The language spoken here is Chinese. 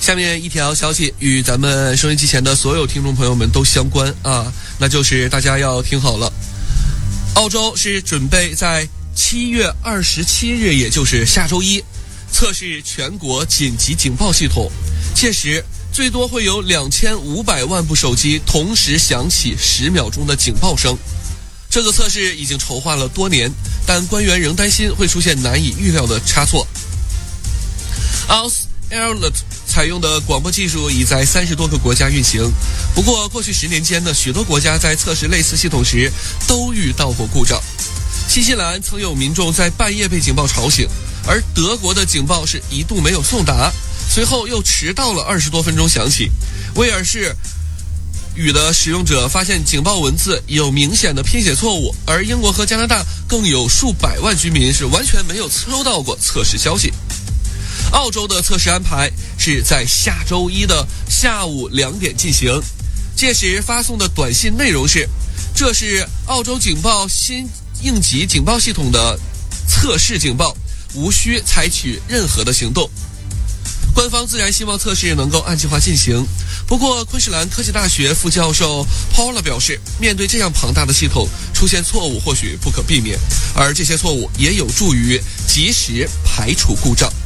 下面一条消息与咱们收音机前的所有听众朋友们都相关啊，那就是大家要听好了，澳洲是准备在7月27日，也就是下周一，测试全国紧急警报系统，届时最多会有2500万部手机同时响起10秒钟的警报声。这个测试已经筹划了多年，但官员仍担心会出现难以预料的差错。AusAlert 采用的广播技术已在30多个国家运行，不过过去10年间呢，许多国家在测试类似系统时都遇到过故障。新西兰曾有民众在半夜被警报吵醒，而德国的警报是一度没有送达，随后又迟到了20多分钟响起。威尔士语的使用者发现警报文字有明显的拼写错误，而英国和加拿大更有数百万居民是完全没有收到过测试消息。澳洲的测试安排是在下周一的下午2点进行，届时发送的短信内容是：这是澳洲警报新应急警报系统的测试警报，无需采取任何的行动。官方自然希望测试能够按计划进行，不过昆士兰科技大学副教授 Paula 表示，面对这样庞大的系统，出现错误或许不可避免，而这些错误也有助于及时排除故障。